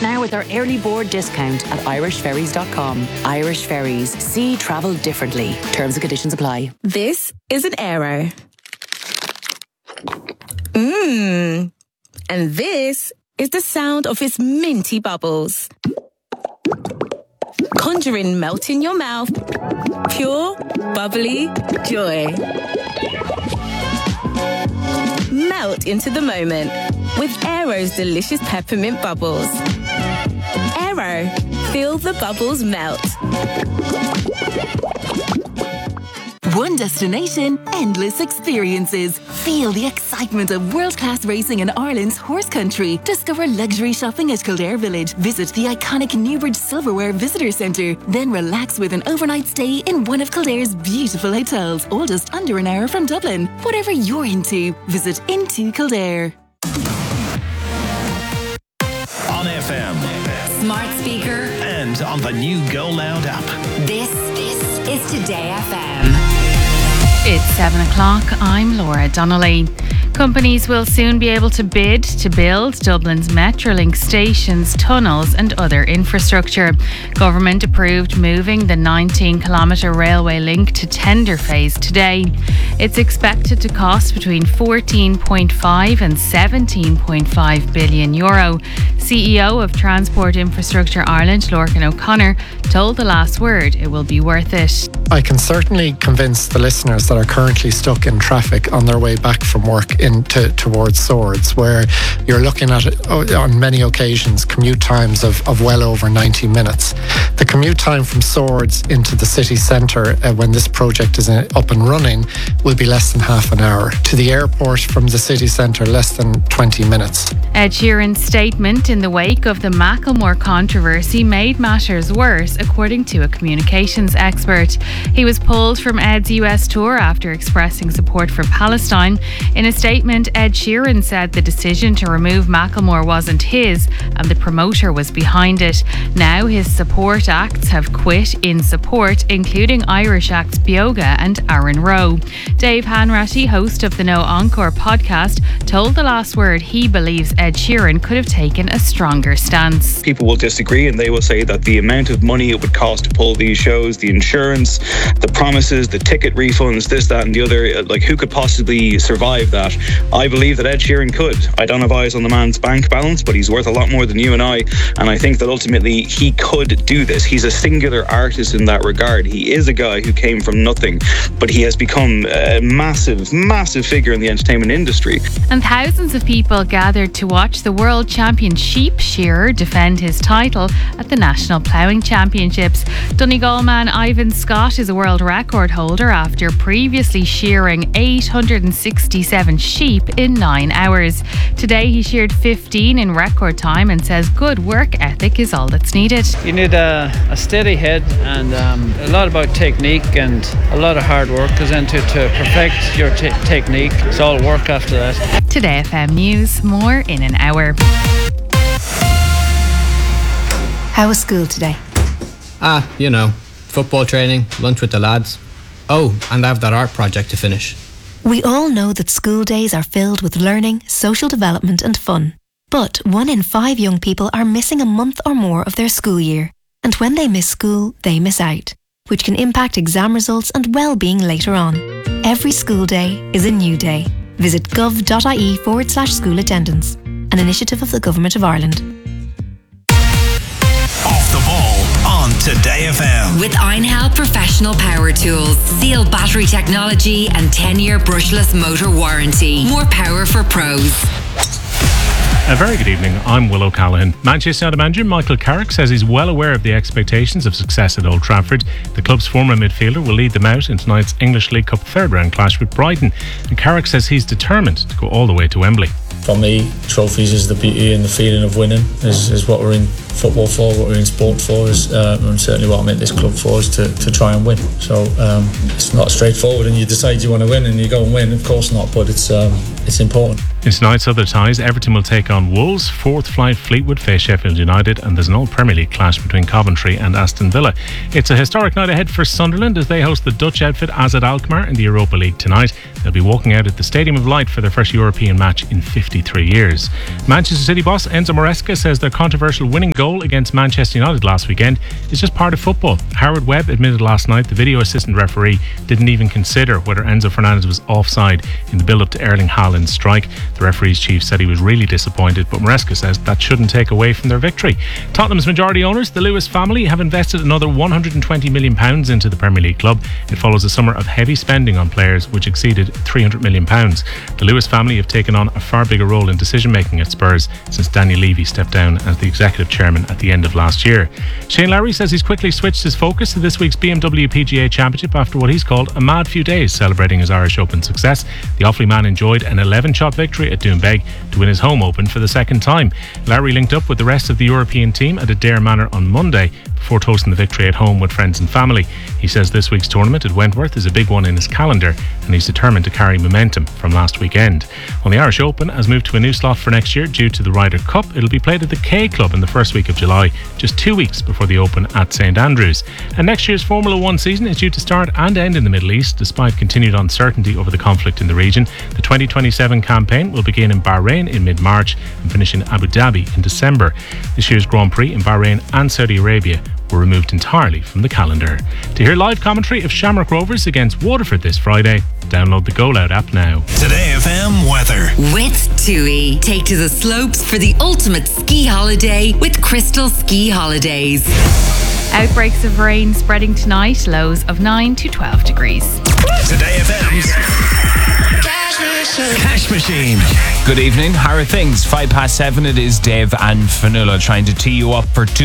now with our early board discount at irishferries.com. Irish Ferries. See travel differently. Terms and conditions apply. This is an Aero. And this is the sound of its minty bubbles. Conjuring melt in your mouth. Pure, bubbly joy. Melt into the moment with Aero's delicious peppermint bubbles. Aero, feel the bubbles melt. One destination, endless experiences. Feel the excitement of world-class racing in Ireland's horse country. Discover luxury shopping at Kildare Village. Visit the iconic Newbridge Silverware Visitor Centre. Then relax with an overnight stay in one of Kildare's beautiful hotels, all just under an hour from Dublin. Whatever you're into, visit Into Kildare. On FM, smart speaker, and on the new Go Loud app. This is Today FM. It's 7 o'clock. I'm Laura Donnelly. Companies will soon be able to bid to build Dublin's Metrolink stations, tunnels and other infrastructure. Government approved moving the 19-kilometre railway link to tender phase today. It's expected to cost between 14.5 and 17.5 billion euro. CEO of Transport Infrastructure Ireland, Lorcan O'Connor, told The Last Word it will be worth it. I can certainly convince the listeners that are currently stuck in traffic on their way back from work towards Swords, where you're looking at, on many occasions, commute times of well over 90 minutes. The commute time from Swords into the city centre when this project is up and running will be less than half an hour. To the airport from the city centre, less than 20 minutes. Ed Sheeran's statement in the wake of the Macklemore controversy made matters worse, according to a communications expert. He was pulled from Ed's US tour after expressing support for Palestine. In a statement, Ed Sheeran said the decision to remove Macklemore wasn't his and the promoter was behind it. Now his support acts have quit in support, including Irish acts Bioga and Aaron Rowe. Dave Hanratty, host of the No Encore podcast, told The Last Word he believes Ed Sheeran could have taken a stronger stance. People will disagree and they will say that the amount of money it would cost to pull these shows, the insurance, the promises, the ticket refunds, this, that and the other, like who could possibly survive that? I believe that Ed Sheeran could. I don't have eyes on the man's bank balance, but he's worth a lot more than you and I think that ultimately he could do this. He's a singular artist in that regard. He is a guy who came from nothing, but he has become a massive figure in the entertainment industry. And thousands of people gathered to watch the world champion sheep shearer defend his title at the National Ploughing Championships. Donegal man Ivan Scott is a world record holder after previously shearing 867 sheep in 9 hours. Today he sheared 15 in record time and says good work ethic is all that's needed. You need a steady head and a lot about technique, and a lot of hard work goes into to perfect your technique. It's all work after that. Today FM News, more in an hour. How was school today? Football training, lunch with the lads. Oh, and I have that art project to finish. We all know that school days are filled with learning, social development and fun. But 1 in 5 young people are missing a month or more of their school year. And when they miss school, they miss out, which can impact exam results and well-being later on. Every school day is a new day. Visit gov.ie/school attendance, an initiative of the Government of Ireland. Off the ball on Today FM. With Einhell Professional Power Tools, Seal battery technology and 10-year brushless motor warranty. More power for pros. A very good evening, I'm Will O'Callaghan. Manchester United manager Michael Carrick says he's well aware of the expectations of success at Old Trafford. The club's former midfielder will lead them out in tonight's English League Cup third round clash with Brighton. And Carrick says he's determined to go all the way to Wembley. For me, trophies is the beauty and the feeling of winning, is what we're in football for, what we're in sport for, and certainly what I'm at this club for is to try and win. So it's not straightforward and you decide you want to win and you go and win, of course not, but it's important. In tonight's other ties, Everton will take on Wolves, Fourth Flight Fleetwood face Sheffield United, and there's an old Premier League clash between Coventry and Aston Villa. It's a historic night ahead for Sunderland as they host the Dutch outfit AZ Alkmaar in the Europa League tonight. They'll be walking out at the Stadium of Light for their first European match in 50 53 years. Manchester City boss Enzo Maresca says their controversial winning goal against Manchester United last weekend is just part of football. Howard Webb admitted last night the video assistant referee didn't even consider whether Enzo Fernandez was offside in the build-up to Erling Haaland's strike. The referee's chief said he was really disappointed, but Maresca says that shouldn't take away from their victory. Tottenham's majority owners, the Lewis family, have invested another £120 million into the Premier League club. It follows a summer of heavy spending on players which exceeded £300 million. The Lewis family have taken on a far bigger role in decision-making at Spurs since Daniel Levy stepped down as the executive chairman at the end of last year. Shane Lowry says he's quickly switched his focus to this week's BMW PGA Championship after what he's called a mad few days celebrating his Irish Open success. The Offaly man enjoyed an 11-shot victory at Doonbeg to win his home Open for the second time. Lowry linked up with the rest of the European team at Adare Manor on Monday before toasting the victory at home with friends and family. He says this week's tournament at Wentworth is a big one in his calendar and he's determined to carry momentum from last weekend. Well, the Irish Open has moved to a new slot for next year due to the Ryder Cup. It'll be played at the K Club in the first week of July, just 2 weeks before the Open at St Andrews. And next year's Formula 1 season is due to start and end in the Middle East despite continued uncertainty over the conflict in the region. The 2027 campaign will begin in Bahrain in mid-March and finish in Abu Dhabi in December. This year's Grand Prix in Bahrain and Saudi Arabia were removed entirely from the calendar. To hear live commentary of Shamrock Rovers against Waterford this Friday, download the Go Loud app now. Today FM weather. With TUI. Take to the slopes for the ultimate ski holiday with Crystal Ski Holidays. Outbreaks of rain spreading tonight, lows of 9 to 12 degrees. Today FM's Cash Machine. Good evening. How are things? 7:05. It is Dave and Fanula trying to tee you up for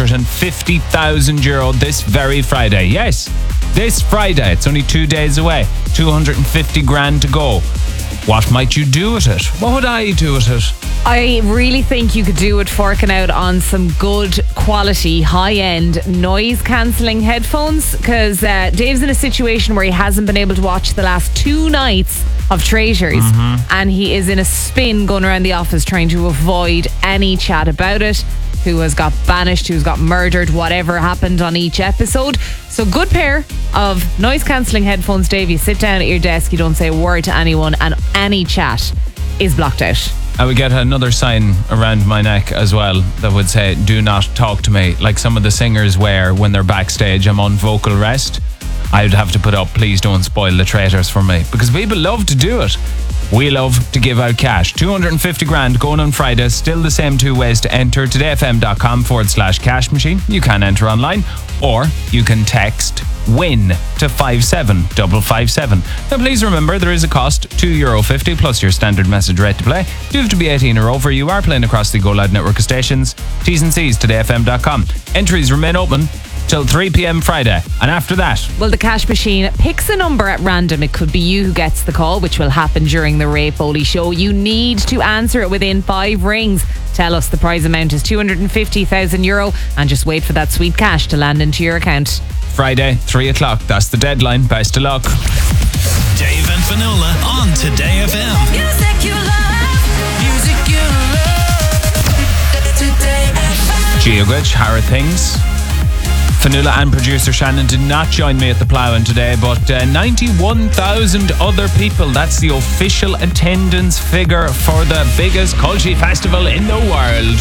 €250,000 this very Friday. Yes, this Friday. It's only 2 days away. 250 grand to go. What might you do with it? What would I do with it? I really think you could do it forking out on some good quality, high-end, noise-cancelling headphones, because Dave's in a situation where he hasn't been able to watch the last 2 nights of Traitors, and he is in a spin going around the office trying to avoid any chat about it. Who has got banished, who's got murdered, whatever happened on each episode. So good pair of noise-cancelling headphones, Dave. You sit down at your desk, you don't say a word to anyone, and any chat is blocked out. I would get another sign around my neck as well that would say, do not talk to me, like some of the singers wear when they're backstage. I'm on vocal rest. I would have to put up, please don't spoil the Traitors for me, because people love to do it. We love to give out cash. 250 grand going on Friday. Still the same 2 ways to enter. todayfm.com/cash machine. You can enter online, or you can text WIN to 57557. Now please remember there is a cost, €2.50 plus your standard message rate to play. You have to be 18 or over. You are playing across the Go Loud network of stations. T's and C's todayfm.com. Entries remain open till 3 p.m. Friday, and after that, well, the cash machine picks a number at random. It could be you who gets the call, which will happen during the Ray Foley show. You need to answer it within 5 rings. Tell us the prize amount is €250,000, and just wait for that sweet cash to land into your account. Friday, 3 o'clock. That's the deadline. Best of luck. Dave and Fanola on Today FM. Music you love. Music you love. Today FM. Geogwitch, how are things? Fanula and producer Shannon did not join me at the ploughing today, but 91,000 other people. That's the official attendance figure for the biggest culture festival in the world.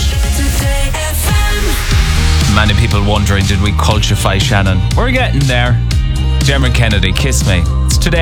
Many people wondering, did we culturify Shannon? We're getting there. Dermot Kennedy, Kiss Me. It's Today